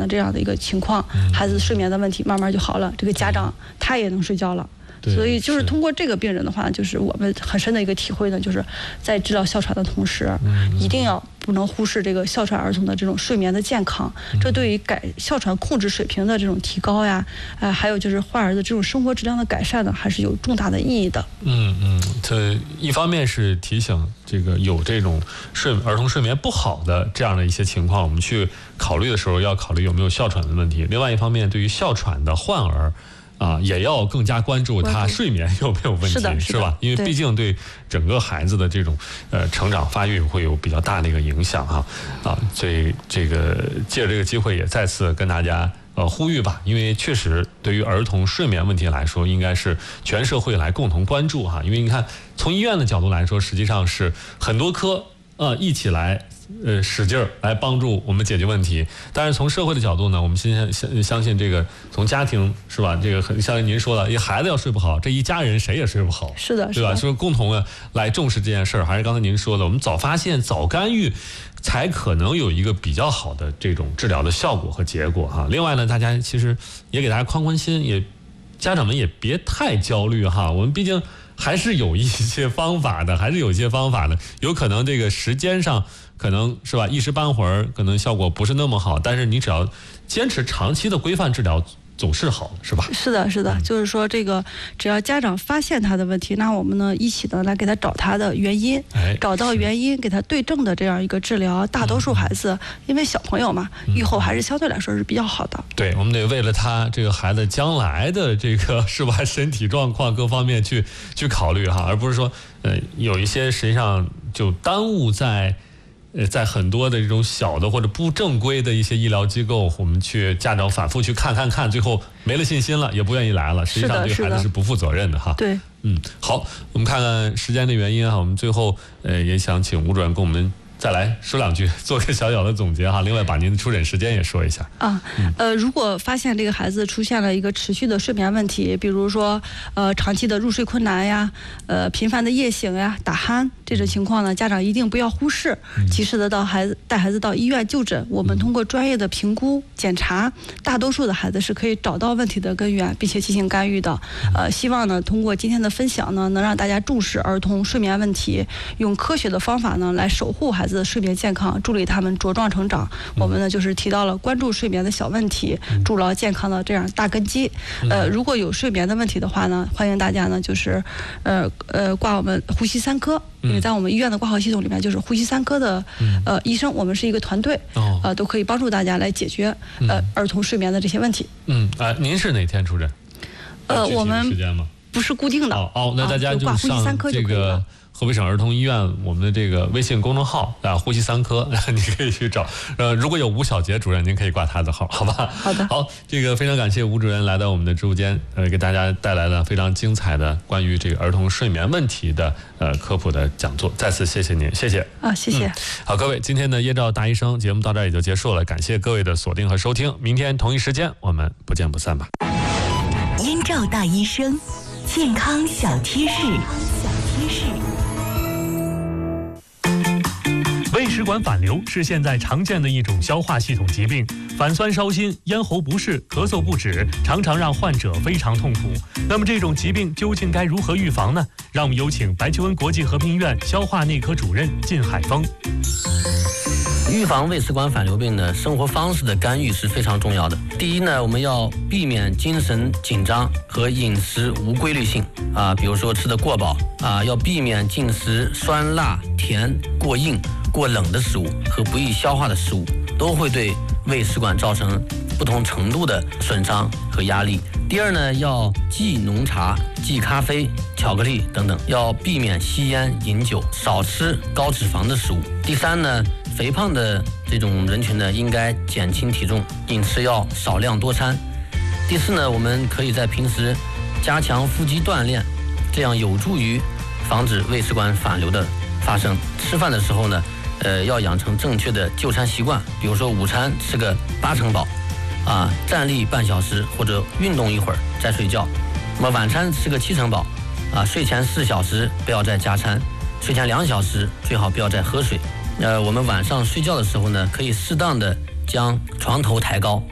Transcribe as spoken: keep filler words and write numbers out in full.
的这样的一个情况，孩子睡眠的问题慢慢就好了，这个家长他也能睡觉了。所以就是通过这个病人的话，就是我们很深的一个体会呢，就是在治疗哮喘的同时，一定要不能忽视这个哮喘儿童的这种睡眠的健康，这对于改哮喘控制水平的这种提高呀，呃，还有就是患儿的这种生活质量的改善呢，还是有重大的意义的。 嗯嗯，这一方面是提醒这个有这种睡儿童睡眠不好的这样的一些情况，我们去考虑的时候要考虑有没有哮喘的问题。另外一方面，对于哮喘的患儿。啊，也要更加关注他睡眠有没有问题， 是, 的是吧？因为毕竟对整个孩子的这种呃成长发育会有比较大的一个影响哈啊，所以这个借着这个机会也再次跟大家呃呼吁吧，因为确实对于儿童睡眠问题来说，应该是全社会来共同关注哈。因为你看，从医院的角度来说，实际上是很多科呃一起来。呃，使劲儿来帮助我们解决问题。但是从社会的角度呢，我们现在相相信这个从家庭是吧？这个很像您说的，一孩子要睡不好，这一家人谁也睡不好。 是的， 对吧？所以共同的来重视这件事儿，还是刚才您说的，我们早发现、早干预，才可能有一个比较好的这种治疗的效果和结果哈。另外呢，大家其实也给大家宽宽心，也家长们也别太焦虑哈。我们毕竟还是有一些方法的，还是有一些方法的，有可能这个时间上。可能是吧，一时半会儿可能效果不是那么好，但是你只要坚持长期的规范治疗，总是好的，是吧？ 是的，是的，嗯、就是说这个只要家长发现他的问题，那我们呢一起呢来给他找他的原因， 哎、 找到原因，给他对症的这样一个治疗。大多数孩子、嗯、因为小朋友嘛，预后还是相对来说是比较好的。 对，我们得为了他这个孩子将来的这个是吧身体状况各方面去去考虑哈，而不是说呃有一些实际上就耽误在。呃，在很多的这种小的或者不正规的一些医疗机构，我们去家长反复去看看看，最后没了信心了，也不愿意来了，实际上对孩子是不负责任的哈。 对， 嗯，好，我们看看时间的原因哈，我们最后呃也想请吴主任跟我们再来说两句，做个小小的总结哈。另外把您的出诊时间也说一下啊。呃，如果发现这个孩子出现了一个持续的睡眠问题，比如说呃长期的入睡困难呀，呃频繁的夜醒呀、打鼾这种情况呢，家长一定不要忽视，及时的到孩子带孩子到医院就诊。我们通过专业的评估检查，大多数的孩子是可以找到问题的根源，并且进行干预的。呃，希望呢通过今天的分享呢，能让大家重视儿童睡眠问题，用科学的方法呢来守护孩子的睡眠健康，助力他们茁壮成长。我们呢就是提到了关注睡眠的小问题，筑牢健康的这样大根基。呃，如果有睡眠的问题的话呢，欢迎大家呢就是呃呃挂我们呼吸三科，因为在我们医院的挂号系统里面就是呼吸三科的呃医生，我们是一个团队，呃都可以帮助大家来解决呃儿童睡眠的这些问题。 嗯啊、呃，您是哪天出诊？ 呃，我们时间吗？ 不是固定的。 哦哦，那大家就上这个。河北省儿童医院我们的这个微信公众号啊，呼吸三科，你可以去找。呃，如果有吴小杰主任，您可以挂他的号，好吧？ 好的。 好，这个非常感谢吴主任来到我们的直播间，呃，给大家带来了非常精彩的关于这个儿童睡眠问题的呃科普的讲座，再次谢谢您，谢谢。 啊，谢谢。嗯、 好，各位，今天的燕赵大医生节目到这儿也就结束了，感谢各位的锁定和收听，明天同一时间我们不见不散吧。 燕赵大医生，健康小贴士。小贴士。 胃食管反流是现在常见的一种消化系统疾病，反酸烧心、咽喉不适、咳嗽不止，常常让患者非常痛苦。那么这种疾病究竟该如何预防呢？让我们有请白求恩国际和平医院消化内科主任靳海峰。 预防胃食管反流病呢，生活方式的干预是非常重要的。第一呢，我们要避免精神紧张和饮食无规律性啊，比如说吃得过饱啊，要避免进食酸辣甜、过硬、过冷的食物和不易消化的食物，都会对胃食管造成不同程度的损伤和压力。第二呢，要忌浓茶、忌咖啡、巧克力等等，要避免吸烟、饮酒，少吃高脂肪的食物。第三呢，肥胖的这种人群呢，应该减轻体重，饮食要少量多餐。第四呢，我们可以在平时加强腹肌锻炼，这样有助于防止胃食管反流的发生。吃饭的时候呢，呃，要养成正确的就餐习惯，比如说午餐吃个八成饱，啊，站立半小时或者运动一会儿再睡觉。那么晚餐吃个七成饱，啊，睡前四小时不要再加餐，睡前两小时最好不要再喝水。呃，我们晚上睡觉的时候呢，可以适当的将床头抬高。